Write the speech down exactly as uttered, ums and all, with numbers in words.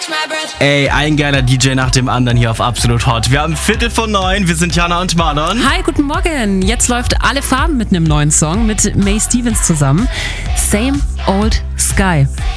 Ey, ein geiler D J nach dem anderen hier auf Absolut Hot. Wir haben Viertel von neun, wir sind Jana und Marlon. Hi, guten Morgen. Jetzt läuft Alle Farben mit einem neuen Song mit May Stevens zusammen. Same Old Sky.